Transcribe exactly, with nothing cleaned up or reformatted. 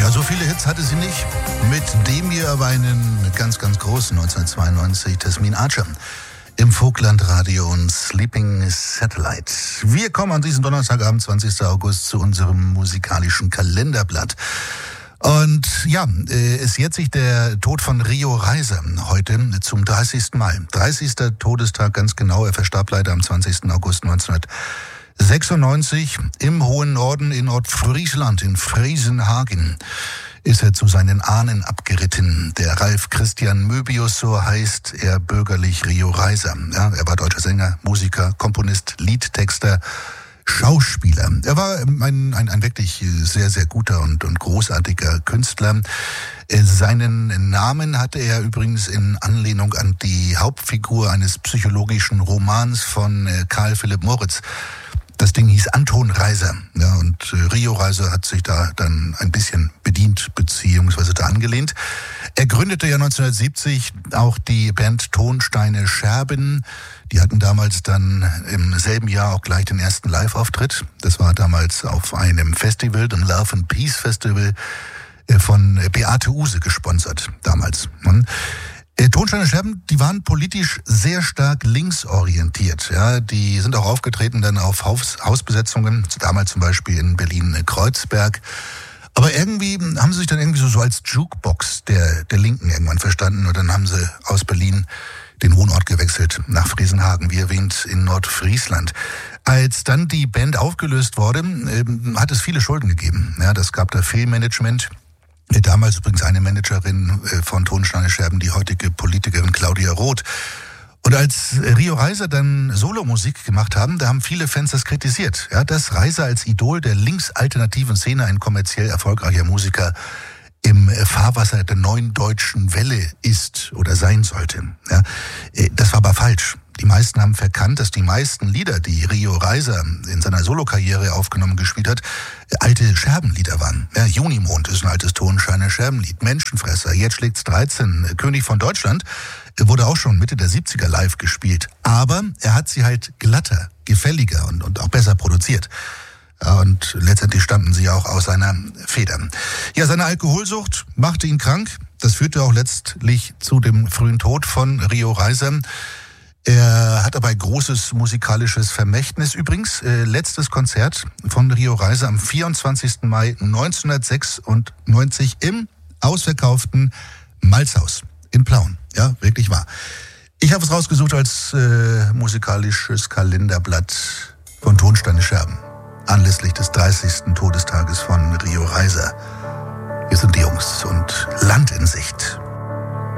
Ja, so viele Hits hatte sie nicht. Mit dem hier aber einen ganz, ganz großen, neunzehnhundertzweiundneunzig, Tasmin Archer im Vogtlandradio und Sleeping Satellite. Wir kommen an diesem Donnerstagabend, zwanzigsten August, zu unserem musikalischen Kalenderblatt. Und ja, es jährt sich der Tod von Rio Reiser heute zum dreißigsten Mal. dreißigster Todestag ganz genau. Er verstarb leider am zwanzigsten August neunzehnhundertsechsundneunzig im hohen Norden in Nordfriesland, in Friesenhagen, ist er zu seinen Ahnen abgeritten. Der Ralf Christian Möbius, so heißt er bürgerlich, Rio Reiser. Ja, er war deutscher Sänger, Musiker, Komponist, Liedtexter, Schauspieler. Er war ein, ein, ein wirklich sehr, sehr guter und, und großartiger Künstler. Seinen Namen hatte er übrigens in Anlehnung an die Hauptfigur eines psychologischen Romans von Karl Philipp Moritz. Das Ding hieß Anton Reiser, ja, und äh, Rio Reiser hat sich da dann ein bisschen bedient beziehungsweise da angelehnt. Er gründete ja neunzehnhundertsiebzig auch die Band Tonsteine Scherben. Die hatten damals dann im selben Jahr auch gleich den ersten Live-Auftritt. Das war damals auf einem Festival, dem Love and Peace Festival, äh, von Beate Uhse gesponsert damals. Und Tonsteine Scherben, die waren politisch sehr stark linksorientiert. Ja, die sind auch aufgetreten dann auf Haus, Hausbesetzungen, damals zum Beispiel in Berlin-Kreuzberg. Aber irgendwie haben sie sich dann irgendwie so, so als Jukebox der, der Linken irgendwann verstanden. Und dann haben sie aus Berlin den Wohnort gewechselt nach Friesenhagen, wie erwähnt, in Nordfriesland. Als dann die Band aufgelöst wurde, hat es viele Schulden gegeben. Ja, das gab da Fehlmanagement. Damals übrigens eine Managerin von Tonsteine Scherben, die heutige Politikerin Claudia Roth. Und als Rio Reiser dann Solomusik gemacht haben, da haben viele Fans das kritisiert. Ja, dass Reiser als Idol der linksalternativen Szene ein kommerziell erfolgreicher Musiker im Fahrwasser der neuen deutschen Welle ist oder sein sollte. Ja, das war aber falsch. Die meisten haben verkannt, dass die meisten Lieder, die Rio Reiser in seiner Solokarriere aufgenommen gespielt hat, alte Scherbenlieder waren. Ja, Junimond ist ein altes Tonsteine Scherbenlied. Menschenfresser, jetzt schlägt's dreizehn, König von Deutschland, wurde auch schon Mitte der siebziger live gespielt. Aber er hat sie halt glatter, gefälliger und, und auch besser produziert. Und letztendlich stammten sie auch aus seiner Feder. Ja, seine Alkoholsucht machte ihn krank. Das führte auch letztlich zu dem frühen Tod von Rio Reiser. Er hat aber ein großes musikalisches Vermächtnis. Übrigens, äh, letztes Konzert von Rio Reiser am vierundzwanzigsten Mai neunzehnhundertsechsundneunzig im ausverkauften Malzhaus in Plauen. Ja, wirklich wahr. Ich habe es rausgesucht als äh, musikalisches Kalenderblatt von Tonsteine Scherben, anlässlich des dreißigsten Todestages von Rio Reiser. Wir sind die Jungs und Land in Sicht.